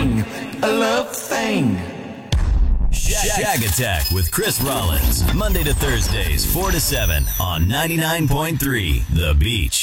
thing, a love thing. Shag Attack with Chris Rollins, Monday to Thursdays, 4 to 7 on 99.3 The Beach.